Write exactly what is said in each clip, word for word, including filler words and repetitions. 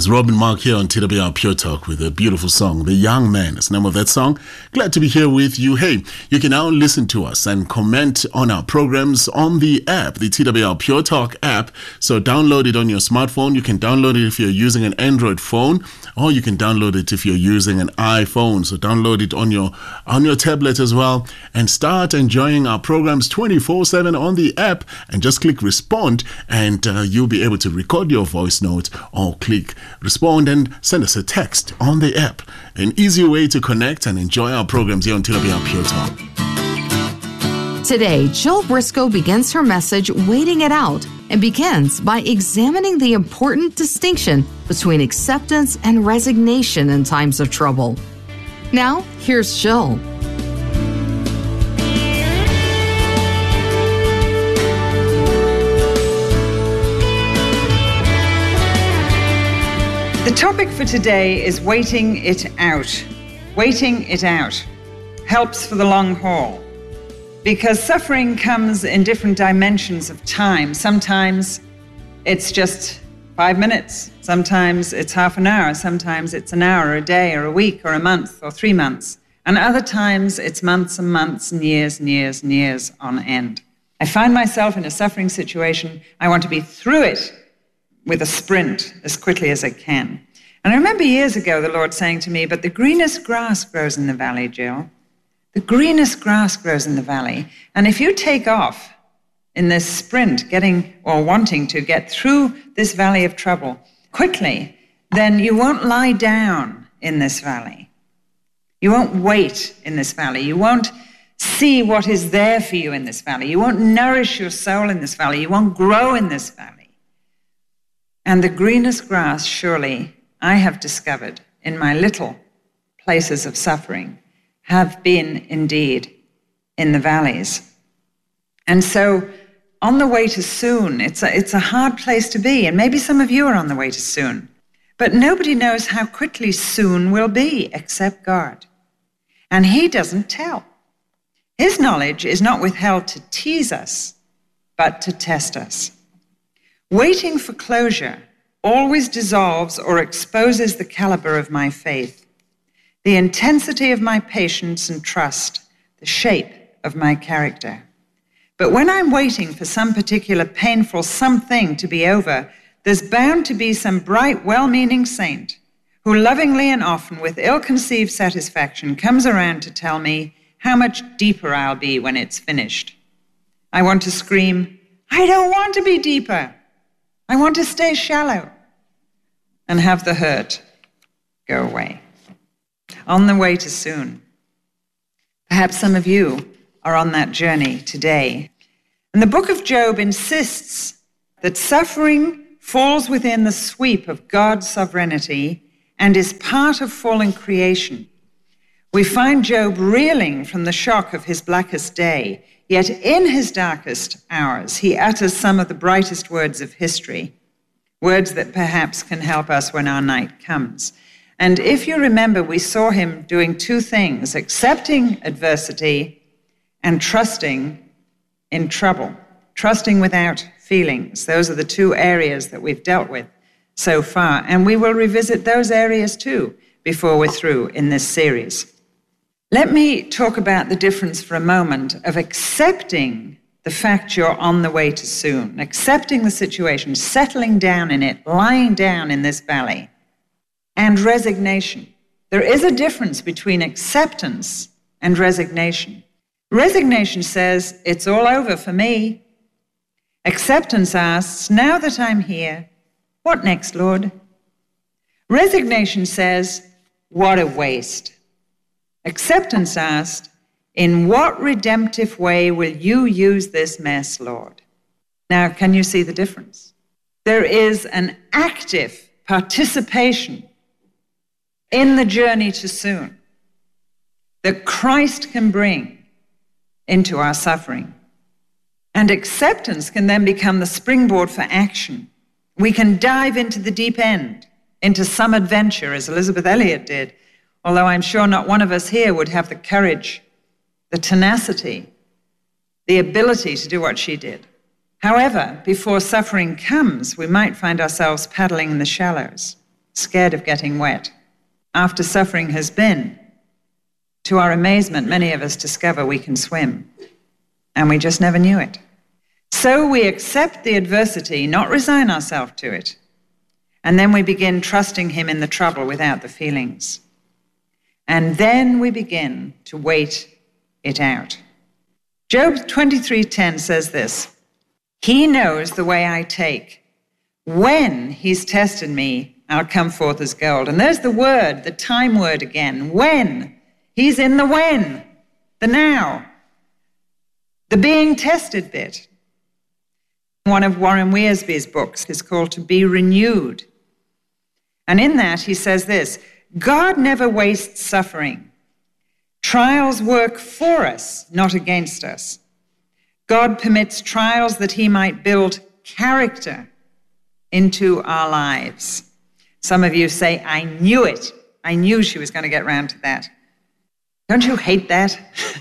It's Robin Mark here on T W R Pure Talk with a beautiful song, The Young Man. It's the name of that song. Glad to be here with you. Hey, you can now listen to us and comment on our programs on the app, the T W R Pure Talk app. So download it on your smartphone. You can download it if you're using an Android phone, or you can download it if you're using an iPhone. So download it on your on your tablet as well and start enjoying our programs twenty-four seven on the app, and just click respond and uh, you'll be able to record your voice note or click respond and send us a text on the app. An easy way to connect and enjoy our programs here on T W R Pure Talk. Today, Jill Briscoe begins her message, Waiting It Out, and begins by examining the important distinction between acceptance and resignation in times of trouble. Now, here's Jill. The topic for today is waiting it out. Waiting it out helps for the long haul, because suffering comes in different dimensions of time. Sometimes it's just five minutes. Sometimes it's half an hour. Sometimes it's an hour, or a day, or a week, or a month, or three months. And other times it's months and months and years and years and years on end. I find myself in a suffering situation. I want to be through it with a sprint as quickly as I can. And I remember years ago the Lord saying to me, but the greenest grass grows in the valley, Jill. The greenest grass grows in the valley. And if you take off in this sprint, getting or wanting to get through this valley of trouble quickly, then you won't lie down in this valley. You won't wait in this valley. You won't see what is there for you in this valley. You won't nourish your soul in this valley. You won't grow in this valley. And the greenest grass, surely, I have discovered in my little places of suffering, have been indeed in the valleys. And so on the way to soon, it's a, it's a hard place to be. And maybe some of you are on the way to soon. But nobody knows how quickly soon will be except God. And he doesn't tell. His knowledge is not withheld to tease us, but to test us. Waiting for closure always dissolves or exposes the caliber of my faith, the intensity of my patience and trust, the shape of my character. But when I'm waiting for some particular painful something to be over, there's bound to be some bright, well-meaning saint who lovingly and often with ill-conceived satisfaction comes around to tell me how much deeper I'll be when it's finished. I want to scream, I don't want to be deeper. I want to stay shallow and have the hurt go away. On the way to soon. Perhaps some of you are on that journey today. And the book of Job insists that suffering falls within the sweep of God's sovereignty and is part of fallen creation. We find Job reeling from the shock of his blackest day, yet in his darkest hours, he utters some of the brightest words of history, words that perhaps can help us when our night comes. And if you remember, we saw him doing two things, accepting adversity and trusting in trouble, trusting without feelings. Those are the two areas that we've dealt with so far. And we will revisit those areas too before we're through in this series. Let me talk about the difference for a moment of accepting the fact you're on the way to soon, accepting the situation, settling down in it, lying down in this valley, and resignation. There is a difference between acceptance and resignation. Resignation says, it's all over for me. Acceptance asks, now that I'm here, what next, Lord? Resignation says, what a waste. Acceptance asked, in what redemptive way will you use this mess, Lord? Now, can you see the difference? There is an active participation in the journey to soon that Christ can bring into our suffering. And acceptance can then become the springboard for action. We can dive into the deep end, into some adventure, as Elizabeth Elliot did, although I'm sure not one of us here would have the courage, the tenacity, the ability to do what she did. However, before suffering comes, we might find ourselves paddling in the shallows. scared of getting wet. After suffering has been, to our amazement, many of us discover we can swim, and we just never knew it. So we accept the adversity, not resign ourselves to it, and then we begin trusting him in the trouble without the feelings. And then we begin to wait it out. Job twenty-three ten says this, "He knows the way I take. When he's tested me, I'll come forth as gold." And there's the word, the time word again, when. He's in the when, the now, the being tested bit. One of Warren Wiersbe's books is called To Be Renewed. And in that he says this, God never wastes suffering. Trials work for us, not against us. God permits trials that he might build character into our lives. Some of you say, I knew it. I knew she was going to get round to that. Don't you hate that?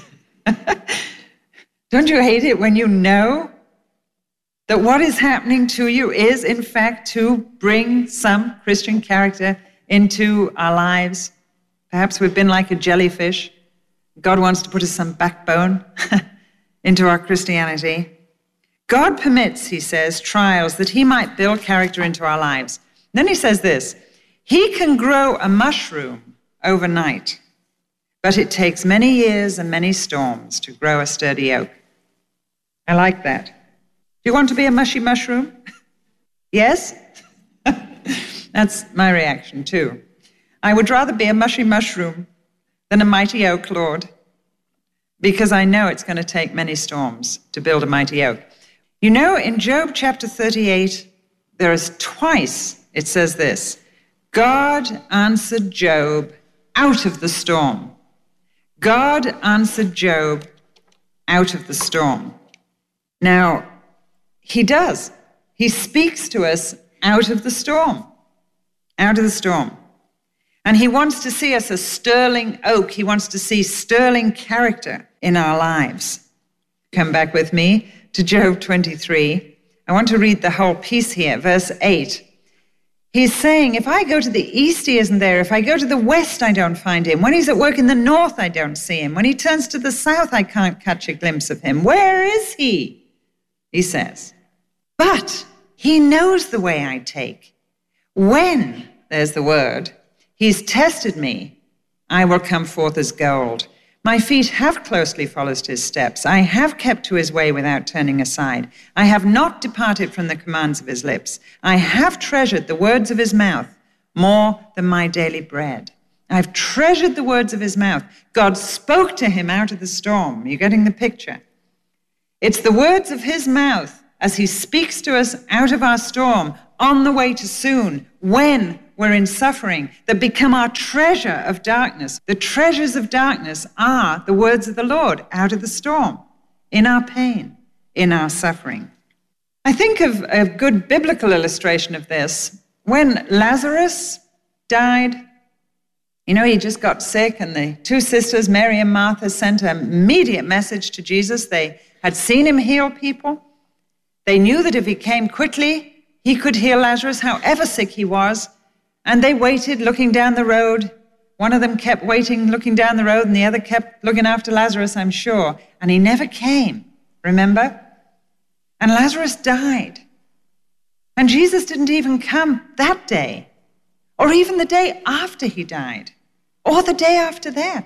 Don't you hate it when you know that what is happening to you is, in fact, to bring some Christian character into our lives? Perhaps we've been like a jellyfish. God wants to put us some backbone into our Christianity. God permits, he says, trials that he might build character into our lives. Then he says this, he can grow a mushroom overnight, but it takes many years and many storms to grow a sturdy oak. I like that. Do you want to be a mushy mushroom? Yes? That's my reaction too. I would rather be a mushy mushroom than a mighty oak, Lord, because I know it's going to take many storms to build a mighty oak. You know, in Job chapter thirty-eight, there is twice it says this, God answered Job out of the storm. God answered Job out of the storm. Now, he does. He speaks to us out of the storm, out of the storm. And he wants to see us a sterling oak. He wants to see sterling character in our lives. Come back with me to Job twenty-three. I want to read the whole piece here, verse eight. He's saying, if I go to the east, he isn't there. If I go to the west, I don't find him. When he's at work in the north, I don't see him. When he turns to the south, I can't catch a glimpse of him. Where is he? He says, but he knows the way I take. When, there's the word, he's tested me, I will come forth as gold. My feet have closely followed his steps. I have kept to his way without turning aside. I have not departed from the commands of his lips. I have treasured the words of his mouth more than my daily bread. I've treasured the words of his mouth. God spoke to him out of the storm. You're getting the picture. It's the words of his mouth as he speaks to us out of our storm, on the way to soon, when we're in suffering, that become our treasure of darkness. The treasures of darkness are the words of the Lord out of the storm, in our pain, in our suffering. I think of a good biblical illustration of this. When Lazarus died, you know, he just got sick, and the two sisters, Mary and Martha, sent an immediate message to Jesus. They had seen him heal people. They knew that if he came quickly, he could heal Lazarus, however sick he was. And they waited, looking down the road. One of them kept waiting, looking down the road, and the other kept looking after Lazarus, I'm sure. And he never came, remember? And Lazarus died. And Jesus didn't even come that day, or even the day after he died, or the day after that.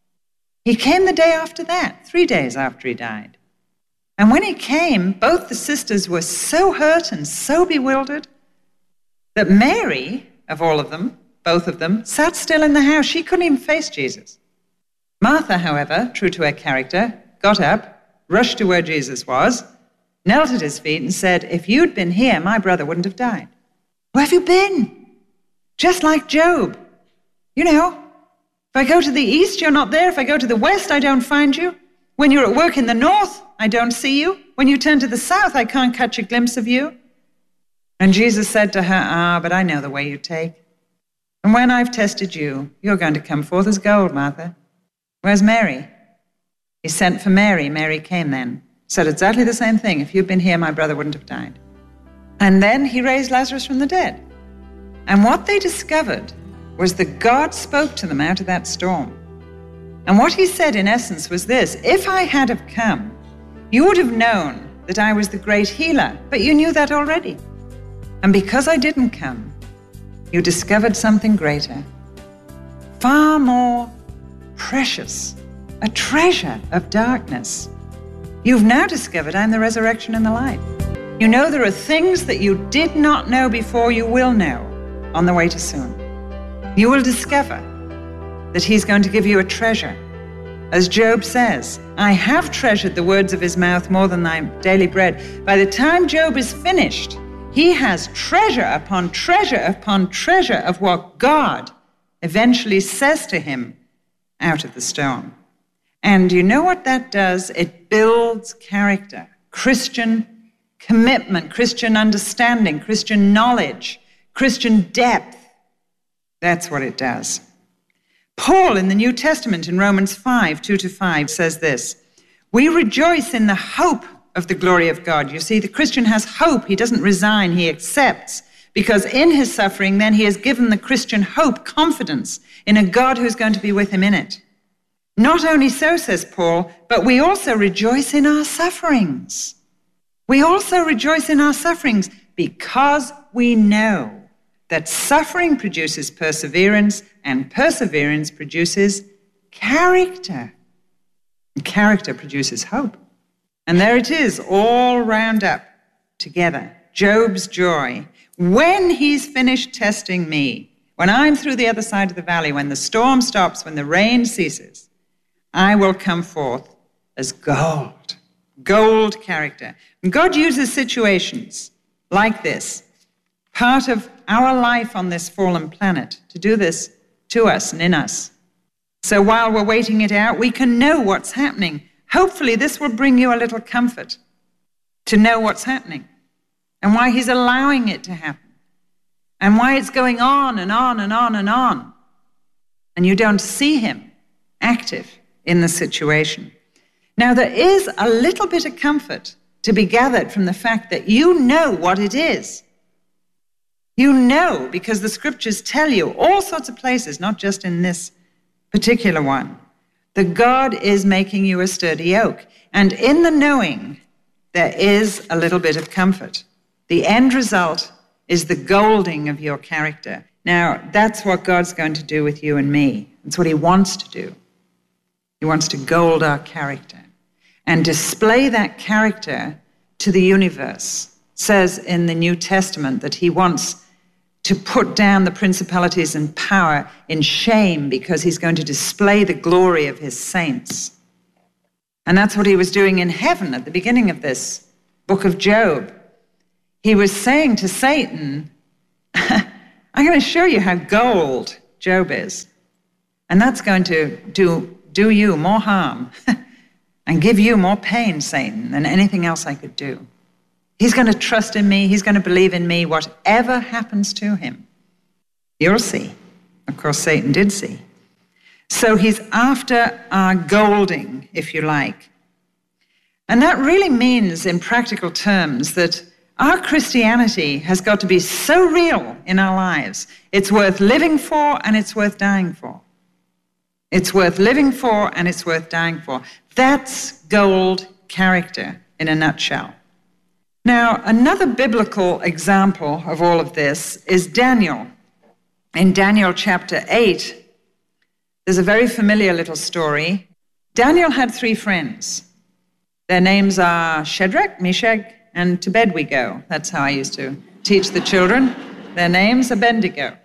He came the day after that, three days after he died. And when he came, both the sisters were so hurt and so bewildered that Mary, of all of them, both of them, sat still in the house. She couldn't even face Jesus. Martha, however, true to her character, got up, rushed to where Jesus was, knelt at his feet and said, if you'd been here, my brother wouldn't have died. Where have you been? Just like Job. You know, if I go to the east, you're not there. If I go to the west, I don't find you. When you're at work in the north, I don't see you. When you turn to the south, I can't catch a glimpse of you. And Jesus said to her, ah, but I know the way you take. And when I've tested you, you're going to come forth as gold, Martha. Where's Mary? He sent for Mary. Mary came then. Said exactly the same thing. If you'd been here, my brother wouldn't have died. And then he raised Lazarus from the dead. And what they discovered was that God spoke to them out of that storm. And what he said in essence was this: if I had have come, you would have known that I was the great healer, but you knew that already. And because I didn't come, you discovered something greater, far more precious, a treasure of darkness. You've now discovered I'm the resurrection and the life. You know there are things that you did not know before you will know on the way to soon. You will discover that he's going to give you a treasure. As Job says, I have treasured the words of his mouth more than thy daily bread. By the time Job is finished, he has treasure upon treasure upon treasure of what God eventually says to him out of the storm. And you know what that does? It builds character, Christian commitment, Christian understanding, Christian knowledge, Christian depth. That's what it does. Paul in the New Testament in Romans five, two to five says this: we rejoice in the hope of the glory of God. You see, the Christian has hope. He doesn't resign, he accepts. Because in his suffering, then he has given the Christian hope, confidence in a God who's going to be with him in it. Not only so, says Paul, but we also rejoice in our sufferings. We also rejoice in our sufferings because we know that suffering produces perseverance, and perseverance produces character. And character produces hope. And there it is, all round up together. Job's joy. When he's finished testing me, when I'm through the other side of the valley, when the storm stops, when the rain ceases, I will come forth as gold. Gold character. And God uses situations like this, part of our life on this fallen planet, to do this to us and in us. So while we're waiting it out, we can know what's happening. Hopefully this will bring you a little comfort to know what's happening and why he's allowing it to happen and why it's going on and on and on and on. And you don't see him active in the situation. Now, there is a little bit of comfort to be gathered from the fact that you know what it is. You know, because the scriptures tell you all sorts of places, not just in this particular one, that God is making you a sturdy oak. And in the knowing, there is a little bit of comfort. The end result is the golding of your character. Now, that's what God's going to do with you and me. That's what he wants to do. He wants to gold our character and display that character to the universe. It says in the New Testament that he wants to put down the principalities and power in shame because he's going to display the glory of his saints. And that's what he was doing in heaven at the beginning of this book of Job. He was saying to Satan, I'm going to show you how gold Job is. And that's going to do, do you more harm and give you more pain, Satan, than anything else I could do. He's going to trust in me. He's going to believe in me, whatever happens to him. You'll see. Of course, Satan did see. So he's after our golding, if you like. And that really means, in practical terms, that our Christianity has got to be so real in our lives. It's worth living for and it's worth dying for. It's worth living for and it's worth dying for. That's gold character in a nutshell. Now, another biblical example of all of this is Daniel. In Daniel chapter eight, there's a very familiar little story. Daniel had three friends. Their names are Shadrach, Meshach, and to bed we go. That's how I used to teach the children. Their names are Abednego.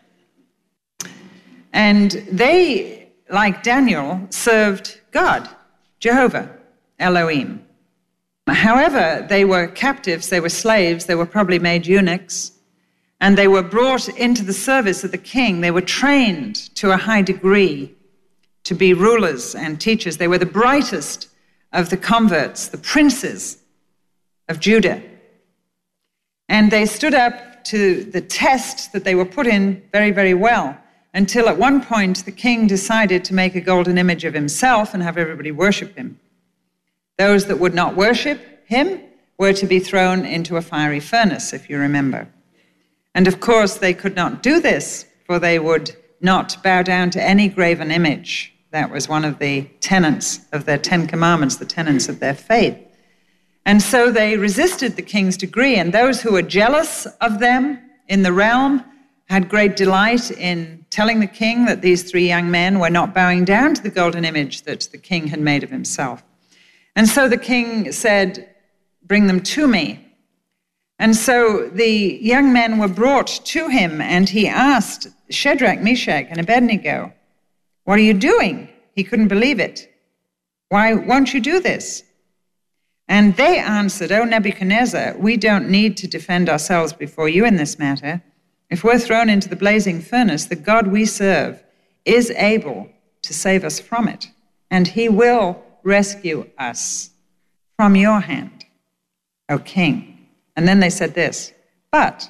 And they, like Daniel, served God, Jehovah, Elohim. However, they were captives, they were slaves, they were probably made eunuchs, and they were brought into the service of the king. They were trained to a high degree to be rulers and teachers. They were the brightest of the converts, the princes of Judah. And they stood up to the test that they were put in very, very well, until at one point the king decided to make a golden image of himself and have everybody worship him. Those that would not worship him were to be thrown into a fiery furnace, if you remember. And of course, they could not do this, for they would not bow down to any graven image. That was one of the tenets of their Ten Commandments, the tenets of their faith. And so they resisted the king's decree, and those who were jealous of them in the realm had great delight in telling the king that these three young men were not bowing down to the golden image that the king had made of himself. And so the king said, "Bring them to me." And so the young men were brought to him, and he asked Shadrach, Meshach, and Abednego, "What are you doing?" He couldn't believe it. "Why won't you do this?" And they answered, "O Nebuchadnezzar, we don't need to defend ourselves before you in this matter. If we're thrown into the blazing furnace, the God we serve is able to save us from it, and he will rescue us from your hand, O king." And then they said this, "But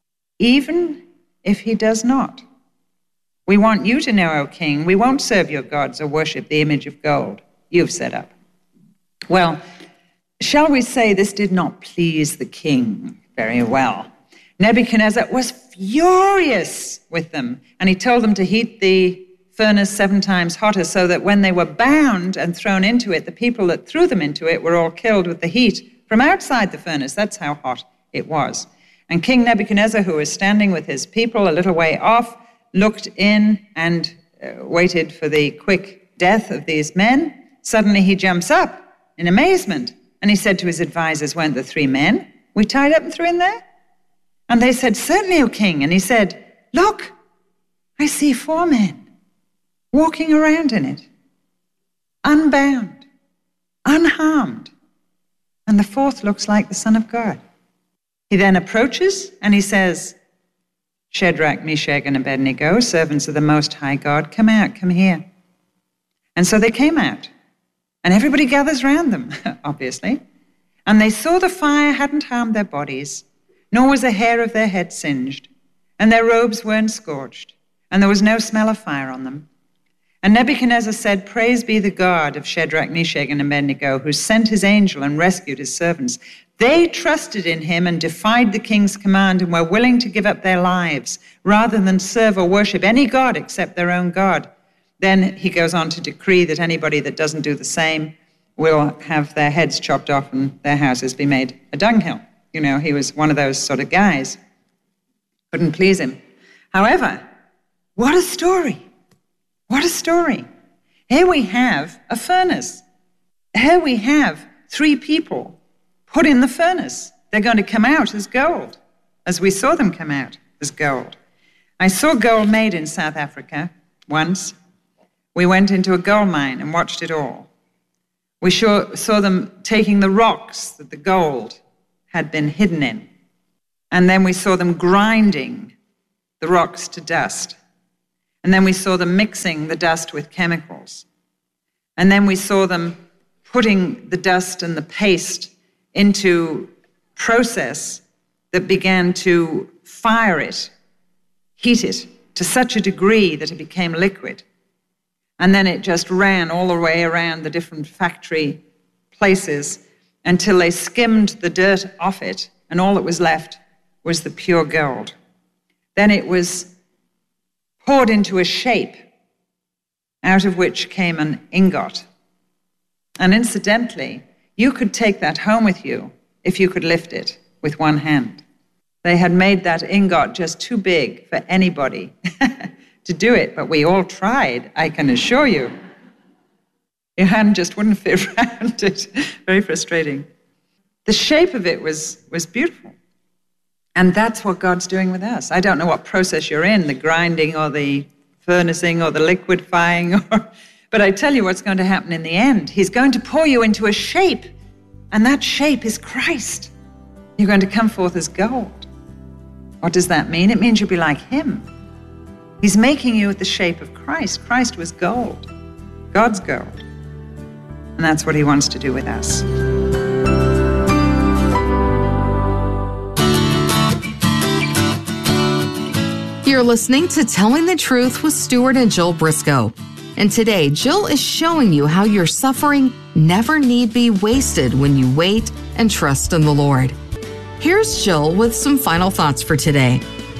even if he does not, we want you to know, O king, we won't serve your gods or worship the image of gold you've set up." Well, shall we say this did not please the king very well? Nebuchadnezzar was furious with them, and he told them to heat the furnace seven times hotter so that when they were bound and thrown into it, the people that threw them into it were all killed with the heat from outside the furnace. That's how hot it was. And King Nebuchadnezzar, who was standing with his people a little way off, looked in and uh, waited for the quick death of these men. Suddenly he jumps up in amazement, and he said to his advisors, "Weren't the three men we tied up and threw in there?" And they said, "Certainly, O king." And he said, "Look, I see four men walking around in it, unbound, unharmed. And the fourth looks like the Son of God." He then approaches and he says, "Shadrach, Meshach, and Abednego, servants of the Most High God, come out, come here." And so they came out, and everybody gathers around them, obviously. And they saw the fire hadn't harmed their bodies, nor was a hair of their head singed, and their robes weren't scorched, and there was no smell of fire on them. And Nebuchadnezzar said, "Praise be the God of Shadrach, Meshach, and Abednego, who sent his angel and rescued his servants. They trusted in him and defied the king's command and were willing to give up their lives rather than serve or worship any god except their own God." Then he goes on to decree that anybody that doesn't do the same will have their heads chopped off and their houses be made a dunghill. You know, he was one of those sort of guys. Couldn't please him. However, what a story. What a story. Here we have a furnace. Here we have three people put in the furnace. They're going to come out as gold, as we saw them come out as gold. I saw gold made in South Africa once. We went into a gold mine and watched it all. We saw, saw them taking the rocks that the gold had been hidden in. And then we saw them grinding the rocks to dust. And then we saw them mixing the dust with chemicals. And then we saw them putting the dust and the paste into a process that began to fire it, heat it to such a degree that it became liquid. And then it just ran all the way around the different factory places until they skimmed the dirt off it, and all that was left was the pure gold. Then it was poured into a shape out of which came an ingot. And incidentally, you could take that home with you if you could lift it with one hand. They had made that ingot just too big for anybody to do it, but we all tried, I can assure you. Your hand just wouldn't fit around it. Very frustrating. The shape of it was, was beautiful. And that's what God's doing with us. I don't know what process you're in, the grinding or the furnacing or the liquefying, or, but I tell you what's going to happen in the end. He's going to pour you into a shape, and that shape is Christ. You're going to come forth as gold. What does that mean? It means you'll be like him. He's making you at the shape of Christ. Christ was gold, God's gold. And that's what he wants to do with us. You're listening to Telling the Truth with Stuart and Jill Briscoe. And today, Jill is showing you how your suffering never need be wasted when you wait and trust in the Lord. Here's Jill with some final thoughts for today.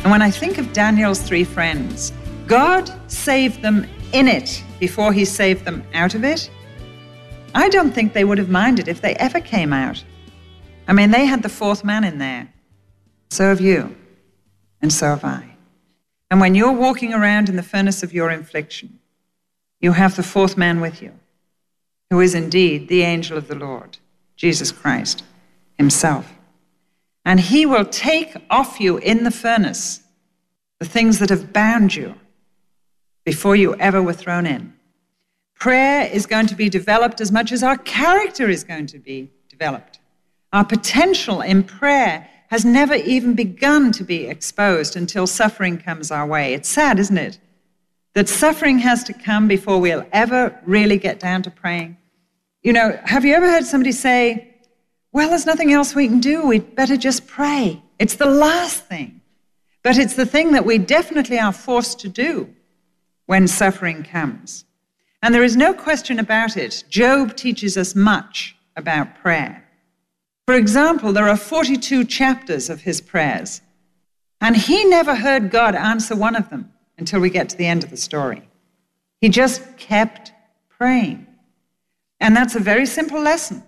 And when I think of Daniel's three friends, God saved them in it before he saved them out of it. I don't think they would have minded if they ever came out. I mean, they had the fourth man in there. So have you, and so have I. And when you're walking around in the furnace of your infliction, you have the fourth man with you, who is indeed the angel of the Lord, Jesus Christ himself. And he will take off you in the furnace the things that have bound you before you ever were thrown in. Prayer is going to be developed as much as our character is going to be developed. Our potential in prayer has never even begun to be exposed until suffering comes our way. It's sad, isn't it? That suffering has to come before we'll ever really get down to praying. You know, have you ever heard somebody say, well, there's nothing else we can do. We'd better just pray. It's the last thing. But it's the thing that we definitely are forced to do when suffering comes. And there is no question about it. Job teaches us much about prayer. For example, there are forty-two chapters of his prayers, and he never heard God answer one of them until we get to the end of the story. He just kept praying. And that's a very simple lesson.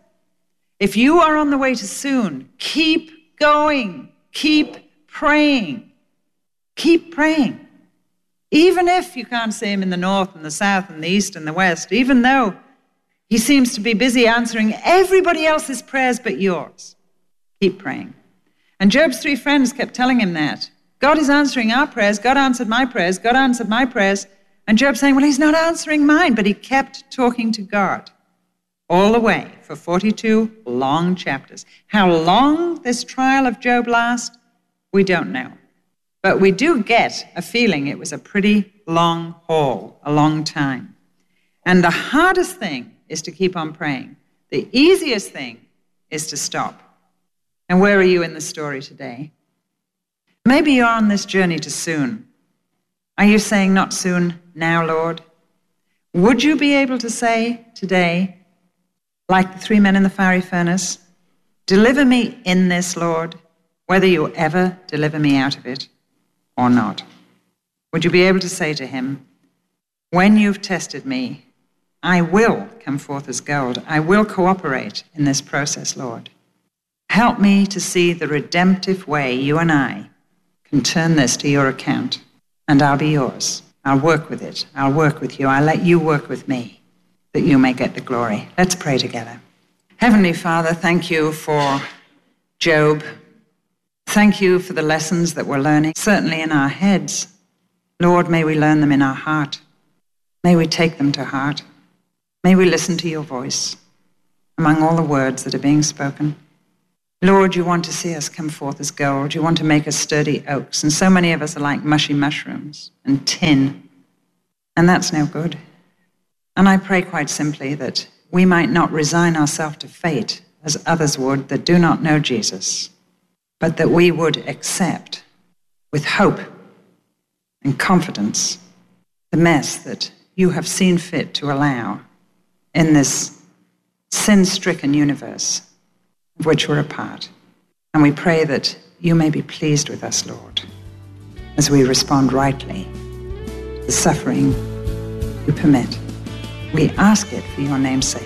If you are on the way to soon, keep going, keep praying, keep praying. Even if you can't see him in the north and the south and the east and the west, even though he seems to be busy answering everybody else's prayers but yours, keep praying. And Job's three friends kept telling him that. God is answering our prayers. God answered my prayers. God answered my prayers. And Job saying, well, he's not answering mine, but he kept talking to God all the way for forty-two long chapters. How long this trial of Job lasts, we don't know. But we do get a feeling it was a pretty long haul, a long time. And the hardest thing is to keep on praying. The easiest thing is to stop. And where are you in the story today? Maybe you're on this journey to soon. Are you saying, not soon, now, Lord? Would you be able to say today, like the three men in the fiery furnace, deliver me in this, Lord, whether you ever deliver me out of it or not? Would you be able to say to him, when you've tested me, I will come forth as gold. I will cooperate in this process, Lord. Help me to see the redemptive way you and I can turn this to your account, and I'll be yours. I'll work with it. I'll work with you. I'll let you work with me, that you may get the glory. Let's pray together. Heavenly Father, thank you for Job. Thank you for the lessons that we're learning, certainly in our heads. Lord, may we learn them in our heart. May we take them to heart. May we listen to your voice among all the words that are being spoken. Lord, you want to see us come forth as gold. You want to make us sturdy oaks. And so many of us are like mushy mushrooms and tin. And that's no good. And I pray quite simply that we might not resign ourselves to fate as others would that do not know Jesus, but that we would accept with hope and confidence the mess that you have seen fit to allow in this sin-stricken universe of which we're a part. And we pray that you may be pleased with us, Lord, as we respond rightly to the suffering you permit. We ask it for your name's sake.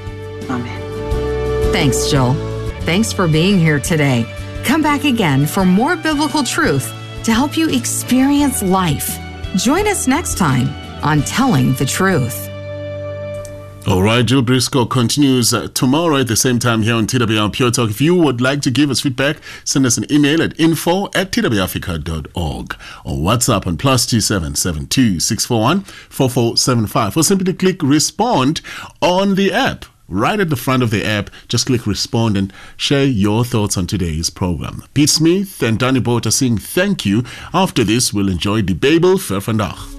Amen. Thanks, Joel. Thanks for being here today. Come back again for more biblical truth to help you experience life. Join us next time on Telling the Truth. All right, Jill Briscoe continues uh, tomorrow at the same time here on T W R Pure Talk. If you would like to give us feedback, send us an email at info at t w africa dot org or WhatsApp on plus two seven seven two six four one four four seven five, or simply click respond on the app. Right at the front of the app, just click respond and share your thoughts on today's program. Pete Smith and Danny Bota saying thank you. After this, we'll enjoy the Babel Ver vandaag.